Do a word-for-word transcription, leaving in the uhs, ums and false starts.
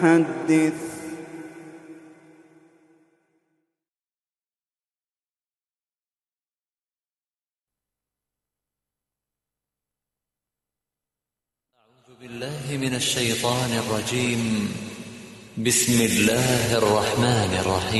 حدث. أعوذ بالله من الشيطان الرجيم. بسم الله الرحمن الرحيم.